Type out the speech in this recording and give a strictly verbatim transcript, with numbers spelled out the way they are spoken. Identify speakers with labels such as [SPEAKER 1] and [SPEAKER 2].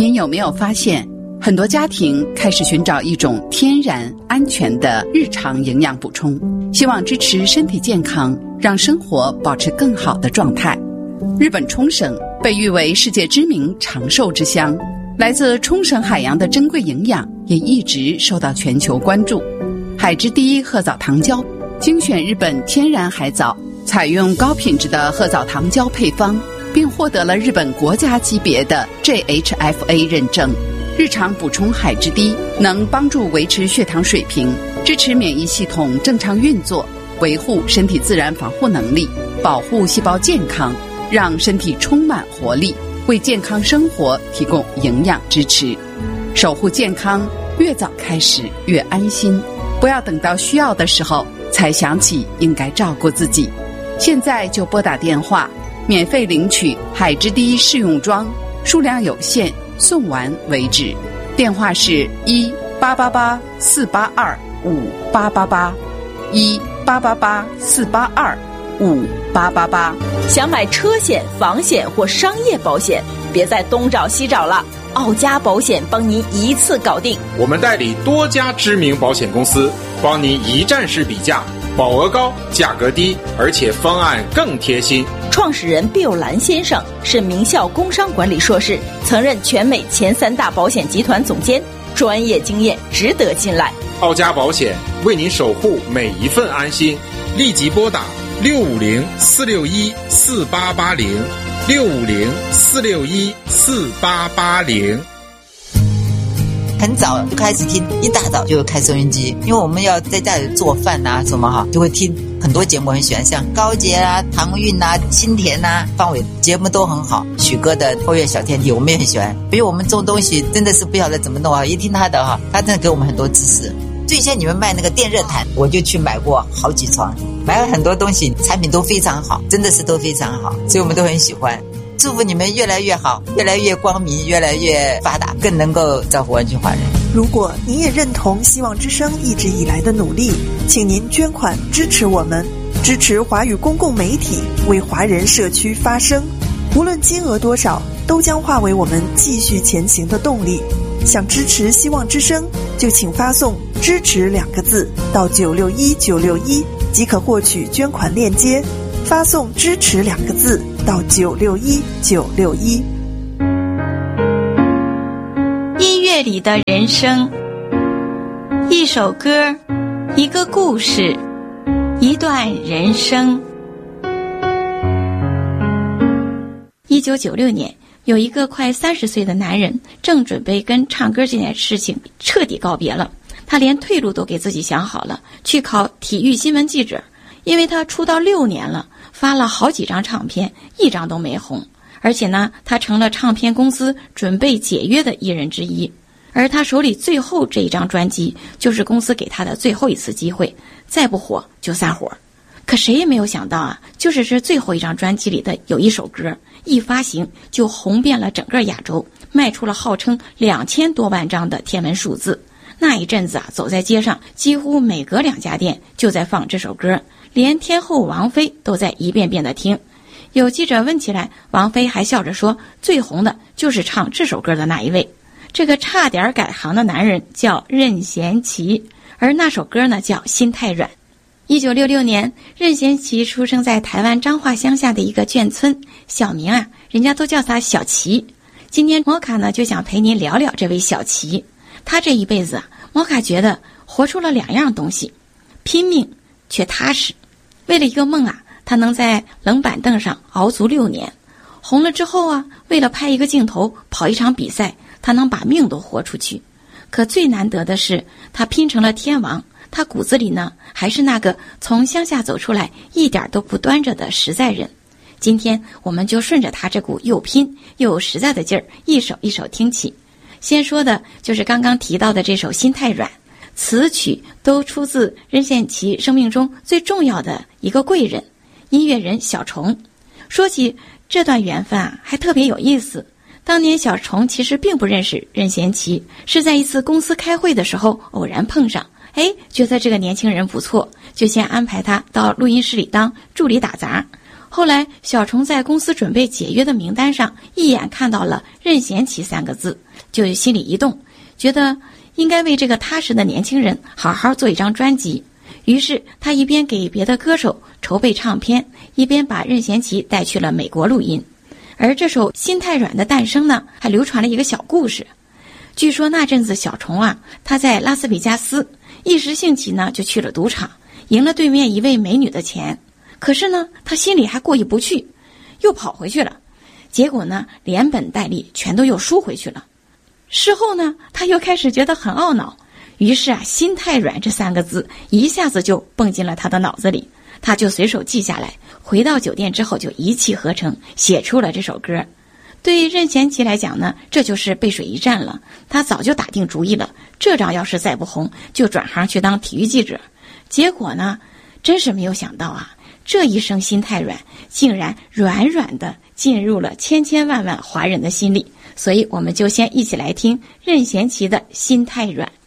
[SPEAKER 1] 您有没有发现，很多家庭开始寻找一种天然安全的日常营养补充，希望支持身体健康，让生活保持更好的状态。日本冲绳被誉为世界知名长寿之乡，来自冲绳海洋的珍贵营养也一直受到全球关注。海之第一褐藻糖胶精选日本天然海藻，采用高品质的褐藻糖胶配方，并获得了日本国家级别的 J H F A 认证。日常补充海之滴能帮助维持血糖水平，支持免疫系统正常运作，维护身体自然防护能力，保护细胞健康，让身体充满活力，为健康生活提供营养支持。守护健康，越早开始越安心，不要等到需要的时候才想起应该照顾自己。现在就拨打电话，免费领取海之滴试用装，数量有限，送完为止。电话是一八八八四八二五八八八，一八八八四八二五八八八。
[SPEAKER 2] 想买车险、房险或商业保险，别再东找西找了，奥家保险帮您一次搞定。
[SPEAKER 3] 我们代理多家知名保险公司，帮您一站式比价，保额高，价格低，而且方案更贴心。
[SPEAKER 2] 创始人毕友兰先生是名校工商管理硕士，曾任全美前三大保险集团总监，专业经验值得信赖。
[SPEAKER 3] 奥家保险为您守护每一份安心，立即拨打六五零四六一四八八零六五零四六一四八八零。
[SPEAKER 4] 很早就开始听，一大早就开收音机，因为我们要在家里做饭啊什么哈，就会听很多节目，很喜欢，像高洁啊、唐韵啊、新田啊、方伟节目都很好。许哥的后院小天地我们也很喜欢，比如我们种东西真的是不晓得怎么弄啊，一听他的哈，他真的给我们很多知识。最先你们卖那个电热毯，我就去买过好几床，买了很多东西，产品都非常好，真的是都非常好，所以我们都很喜欢。祝福你们越来越好，越来越光明，越来越发达，更能够造福湾区华人。
[SPEAKER 5] 如果您也认同希望之声一直以来的努力，请您捐款支持我们，支持华语公共媒体，为华人社区发声。无论金额多少，都将化为我们继续前行的动力。想支持希望之声，就请发送支持两个字到九六一九六一，即可获取捐款链接。发送支持两个字到九六一九六一。
[SPEAKER 6] 音乐里的人生，一首歌，一个故事，一段人生。一九九六年，有一个快三十岁的男人正准备跟唱歌这件事情彻底告别了，他连退路都给自己想好了，去考体育新闻记者。因为他出道六年了，发了好几张唱片，一张都没红，而且呢，他成了唱片公司准备解约的艺人之一。而他手里最后这一张专辑，就是公司给他的最后一次机会，再不火就散伙。可谁也没有想到啊，就是这最后一张专辑里的有一首歌，一发行就红遍了整个亚洲，卖出了号称两千多万张的天文数字。那一阵子啊，走在街上，几乎每隔两家店就在放这首歌，连天后王菲都在一遍遍的听。有记者问起来，王菲还笑着说，最红的就是唱这首歌的那一位。这个差点改行的男人叫任贤齐，而那首歌呢叫《心太软》。一九六六年，任贤齐出生在台湾彰化乡下的一个眷村，小名啊，人家都叫他小齐。今天摩卡呢就想陪您聊聊这位小齐。他这一辈子啊，摩卡觉得活出了两样东西，拼命却踏实。为了一个梦啊，他能在冷板凳上熬足六年。红了之后啊，为了拍一个镜头，跑一场比赛，他能把命都活出去。可最难得的是，他拼成了天王。他骨子里呢，还是那个从乡下走出来一点都不端着的实在人。今天我们就顺着他这股又拼又实在的劲儿，一首一首听起。先说的就是刚刚提到的这首《心太软》，词曲都出自任贤齐生命中最重要的一个贵人，音乐人小虫。说起这段缘分啊，还特别有意思。当年小虫其实并不认识任贤齐，是在一次公司开会的时候偶然碰上，哎，觉得这个年轻人不错，就先安排他到录音室里当助理打杂。 后来小虫在公司准备解约的名单上一眼看到了任贤齐三个字，就心里一动，觉得应该为这个踏实的年轻人好好做一张专辑。于是他一边给别的歌手筹备唱片，一边把任贤齐带去了美国录音。而这首《心太软》的诞生呢，还流传了一个小故事。据说那阵子小虫啊，他在拉斯维加斯一时兴起呢，就去了赌场，赢了对面一位美女的钱。可是呢，他心里还过意不去，又跑回去了。结果呢，连本带利全都又输回去了。事后呢，他又开始觉得很懊恼，于是啊，心太软这三个字一下子就蹦进了他的脑子里，他就随手记下来，回到酒店之后就一气呵成写出了这首歌。对任贤齐来讲呢，这就是背水一战了。他早就打定主意了，这仗要是再不红，就转行去当体育记者。结果呢，真是没有想到啊，这一声心太软，竟然软软的进入了千千万万华人的心里。所以我们就先一起来听任贤齐的《心太软》。